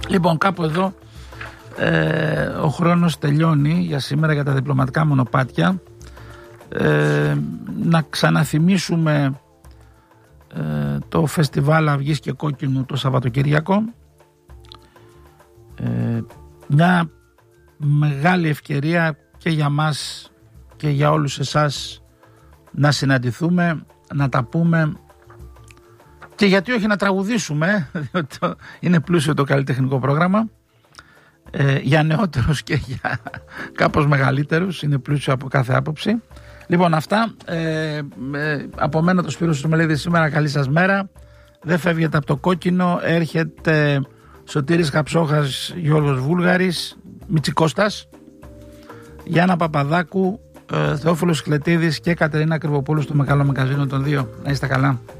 Λοιπόν, κάπου εδώ ο χρόνος τελειώνει για σήμερα για τα διπλωματικά μονοπάτια. Να ξαναθυμίσουμε το φεστιβάλ Αυγής και Κόκκινου το Σαββατοκύριακο. Μια μεγάλη ευκαιρία και για μας και για όλους εσάς να συναντηθούμε, να τα πούμε και γιατί όχι να τραγουδήσουμε, διότι είναι πλούσιο το καλλιτεχνικό πρόγραμμα, για νεότερους και για κάπως μεγαλύτερους, είναι πλούσιο από κάθε άποψη. Λοιπόν, αυτά, από μένα το Σπύρος Ρουμελίδης σήμερα, καλή σας μέρα. Δεν φεύγετε από το κόκκινο, έρχεται Σωτήρης Καψόχας, Γιώργος Βούλγαρης, Μητσικώστας, Γιάννα Παπαδάκου, Θεόφιλος Κλετίδης και Κατερίνα Κρυβοπούλου στο Μεγάλο Μαγκαζίνο των 2. Να είστε καλά.